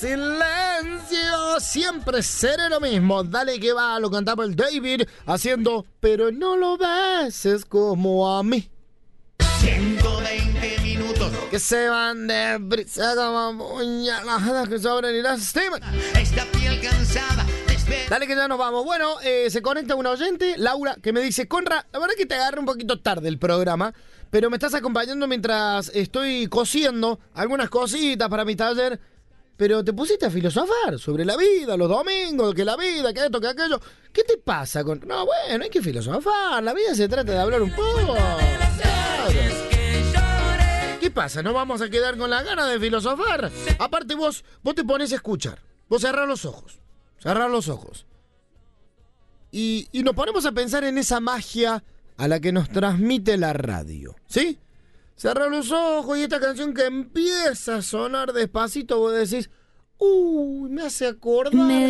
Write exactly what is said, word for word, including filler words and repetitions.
silencio, siempre seré lo mismo. Dale que va, lo cantaba el David haciendo, pero no lo beses como a mí. ciento veinte minutos Que se van de brisa como puñaladas que sobran y lastiman. Esta piel cansada de esperar. Dale que ya nos vamos. Bueno, eh, se conecta una oyente, Laura, que me dice: Conra, la verdad es que te agarré un poquito tarde el programa, pero me estás acompañando mientras estoy cosiendo algunas cositas para mi taller. Pero te pusiste a filosofar sobre la vida, los domingos, que la vida, que esto, que aquello. ¿Qué te pasa con...? No, bueno, hay que filosofar. La vida se trata de hablar un poco. Claro. ¿Qué pasa? ¿No vamos a quedar con la gana de filosofar? Aparte vos, vos te pones a escuchar. Vos cerrás los ojos. Cerrás los ojos. Y, y nos ponemos a pensar en esa magia a la que nos transmite la radio. ¿Sí? Cerrás los ojos y esta canción que empieza a sonar despacito, vos decís, uy, me hace acordar. Me